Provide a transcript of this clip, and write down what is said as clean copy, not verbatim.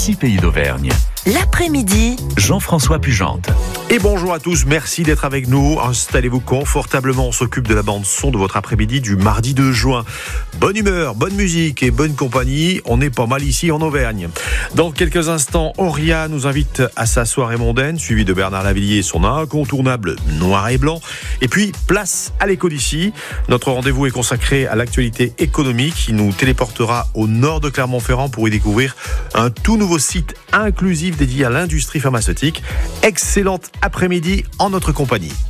6 pays d'Auvergne. L'après-midi, Jean-François Pugente. Et bonjour à tous, merci d'être avec nous. Installez-vous confortablement, on s'occupe de la bande-son de votre après-midi du mardi 2 juin. Bonne humeur, bonne musique et bonne compagnie, on est pas mal ici en Auvergne. Dans quelques instants, Auria nous invite à sa soirée mondaine, suivie de Bernard Lavillier et son incontournable noir et blanc. Et puis, place à l'écho d'ici. Notre rendez-vous est consacré à l'actualité économique qui nous téléportera au nord de Clermont-Ferrand pour y découvrir un tout nouveau site inclusif dédié à l'industrie pharmaceutique. Excellente après-midi en notre compagnie.